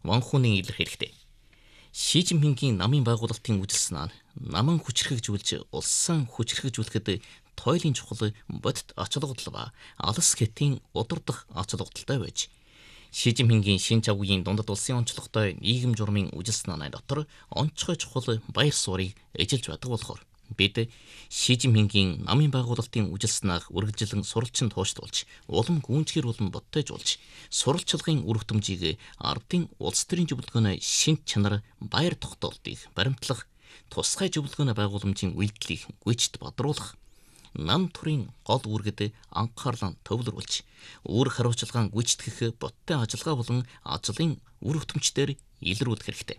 ванхууны илэрх хэрэгтэй. Ши Жинпингийн намын байгуулалтын үжил санаа нь наман хүчрхэгжүүлж улсаа хүчрхэгжүүлэхэд тойлын чухал бодит ач холбогдол ба алс хэтийн удирдах ач холбогдолтой байж, Ши Жинпингийн шин чавгийн дундад улсын онцлогтой нийгэм журмын үжил санааны дотор онцгой чухал баяр суурийг эжилж байдаг болохоор бид Ши Жинпингийн намын байгуулалтын үжил санааг үргэлжлэн суралцсан тууштуулж, улам гүнзгийр улам бодтойжуулж, суралцлагын үр хөтөмжийг ардын улс төрийн зөвлөгөөний шин чанар баяр тогтоолтыг баримтлах, тусгай зөвлөгөөний байгууламжийн үйлдэлийг гүйцэд бодруулах, нам төрийн гол үүргэд анхаарлаа төвлөрүүлж, үүр хариуцлагаа гүйцэтгэх боттой ажиллагаа болон ажлын үр хөтөмжтөөр илрүүлэх хэрэгтэй.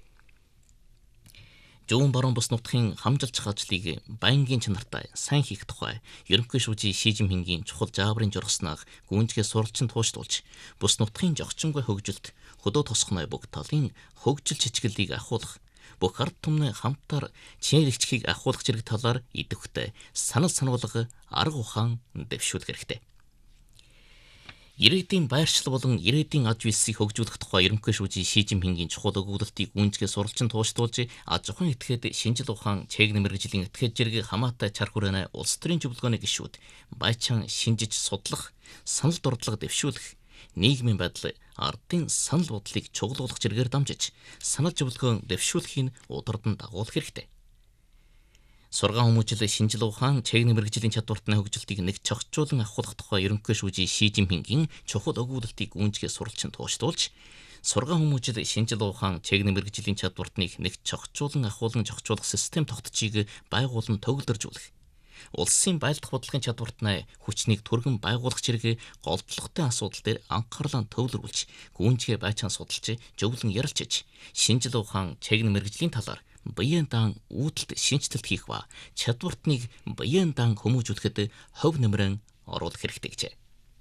Жуун баруун бус нутгийн хамжилчих ажлыг байнгын чанартай сайн хийх тухай ерөнхий шүүжийн Ши Жинпингийн чухал зааврын жургаснаас гүнзгий суралцсан тууштуулж, бус нутгийн жогчингүй хөгжилд хөдөө тосгоны бүх талын хөгжил чичгэлийг ахуулах, бүх ард түмний хамтаар чиглэгчхийг ахуулах зэрэг талаар идэвхтэй санал сануулга арга ухаан дэвшүүлэх хэрэгтэй. Ирээдүйн байршил болон ирээдүйн аж үйлсийг хөгжүүлэх тухай ерөнхий шүүжийн Ши Жинпингийн чухал өгүүлэлтийг гүнзгий суралцсан тууштуулж, аж ахуйн этгээд шинжил ухаан, чэйг мэргэжлийн этгээд зэрэг хамаатай чар хүрээний улс төрийн зөвлөгөөний гишүүд баячаан шинжиж судлах, санал дурдлага дэвшүүлэх, нийгмийн байдал, ардын санал бодлыг чуглуулах зэргээр дамжиж, санал зөвлөгөөн дэвшүүлэхийг удирдан дагуулах хэрэгтэй. Сургаан хүмүүжил шинжил ухаан, чэйг мэргэжлийн чадвартны хөгжилтийг нэг чогтжуулан авахлах тухай ерөнхий шүүжийн Ши Жинпингийн чухал өгүүлэлтийг гүнзгий суралцсан тууштуулж, сургаан хүмүүжил шинжил ухаан, чэйг мэргэжлийн чадвартныг нэг чогтжуулан авахлан зохицуулах систем тогтцыг байгуулан төгөлдржүүлэх, улсын байлдах бодлогын чадвартны хүчнийг түргэн байгуулах зэрэг голдлоготой асуудал дээр анхаарлаа төвлөрүүлж, гүнзгий байчаан судалж, зөвлөн ярилцж, шинжил ухаан, чэйг мэргэжлийн талаар баян дан үүдэлт шинжилэлт хийх ба чадвартныг баян дан хүмүүжүүлэхэд хөв нэмрэн оруулах хэрэгтэй гэжээ.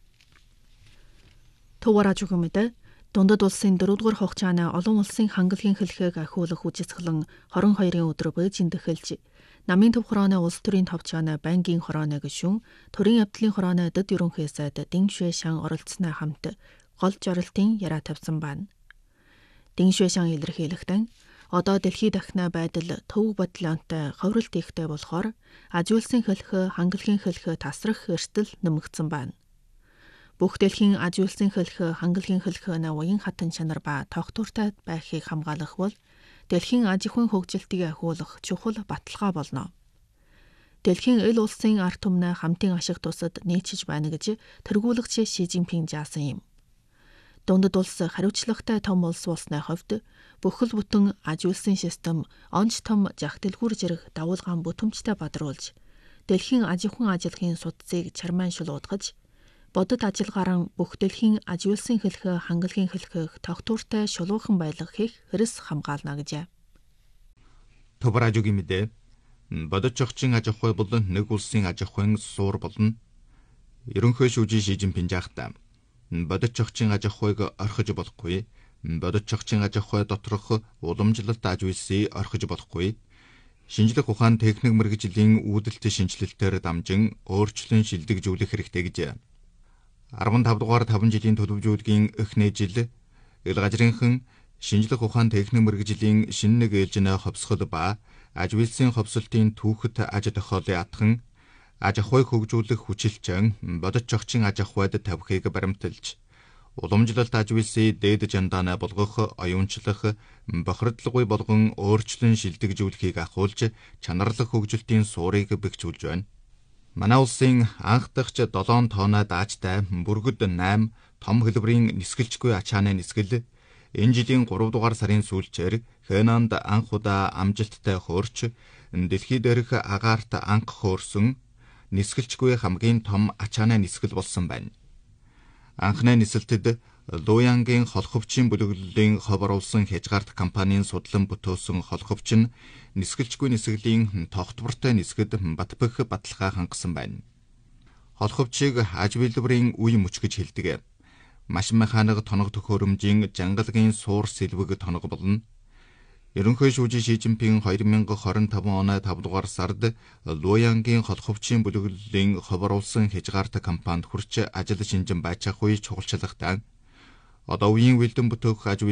Төвараж өгмөд дундад улсын 4-р хугацааны олон улсын хангалтын хэлхийг ахиулах үжицгэлэн 22-ын өдөр Бээжинд эхэлж, намын төв хорооны улс төрийн товчооны байнгын хорооны гишүүн, төрийн явдлын хорооны дэд ерөнхий сайд Дэн Шуэшан оролцсоны хамт гол жорилтын яриа тавьсан байна. Дэн Шуэшан илэрхийлэхдээ одоо дэлхийд дахны байдал төв бодлонтой ховролт ихтэй болохоор аж үйлсийн хэлхэ, хангалтын хэлхэ тасрах эрсдэл нэмэгдсэн байна. Бүх дэлхийн аж үйлсийн хэлхэ, хангалтын хэлхэ уян хатан чанар ба тогтвортой байхыг хамгаалах бол дэлхийн аж ахуйн хөгжилтийг ахиулах чухал баталгаа болно. Дэлхийн эл улсын ард түмний хамтын ашиг тусад нийцэж байна гэж тэргүүлэгч Ши Жинпин заасан юм. Дундад улс хариуцлагатай том улс болсны хувьд бүхэл бүтэн аж үйлсийн систем онц том жах дэлгүүр зэрэг давуулгаан бүтэмжтэй бадруулж, дэлхийн аж ахуйн ажиллагааны судцыг чармаан шулуудгаж, бодит ажиллагаараа бүх дэлхийн аж үйлсийн хэлхэ, хангалтын хэлхэх тогтвортой шулуухан байлгах хийх хэрэгс хамгаална гэжээ. Төвараж өгмөд бодит жогчин аж ахуй бол нэг улсын аж ахуйн суур болно. Ерөнхий шүүжийн Ши Жинпин жаахтаа бодит жогчин аж ахуйг орхиж болохгүй, бодит жогчин аж ахуй доторх уламжлалт аж үйлсийг орхиж болохгүй, шинжлэх ухаан техник мэргэжлийн үүдэлт шинжилэлтээр дамжин өөрчлөн шилдэгжүүлэх хэрэгтэй гэж 15 дугаар 5 жилийн төлөвлөжүүлгийн эхний жил эл газрынхан шинжлэх ухаан техник мэргэжлийн шинэ нэг ээлжинэ ховсгол ба аж үйлсийн ховсолтын түүхэт аж тохиолын атхан аж ахуйг хөгжүүлэх хүчилчэн бодит жогчин аж ахуйд тавихыг баримталж, уламжлалт аж үйлсийг дээд жандаанаа болгох, оюунчлах, бохирдлоггүй болгон өөрчлөн шилдэгжүүлэхийг ахуулж, чанарлах хөгжилтийн суурийг бэхжүүлж байна. Манай улсын анх дахь 7 тоноо даажтай бүргэд 8 том хэлбэрийн нисгэлжгүй ачааны нисгэл энэ жилийн 3 дугаар сарын сүүлчээр Хэнанд анх удаа амжилттай хөөрч, дэлхий дээрх агаарт анх хөөрсөн нисгэлжгүй хамгийн том ачааны нисгэл болсон байна. Анхны нисэлтэд Луянгийн холховчин бүлэглэлийн хов оруулсан хязгаарт компанийн судлан бүтөөсөн холховч нь нисгэлжгүй нисгэлийн тогтвортой нисгэд батбэх баталгаа хангасан байна. Холховчийг аж билбэрийн үе мөч гэж хэлдэг. Машин механик тоног төхөөрөмжийн жангалагын суур сэлвэг тоног болно. Ерөнхий шүүжийн Ши Жинпин 2025 оны 5 дугаар сард Луянгийн холховчин бүлэглэлийн хов оруулсан хязгаарт компанид хүрч ажил шинжин байцаах үе чухалчлагтай. Одоо үеийн үлдэн бүтээх аж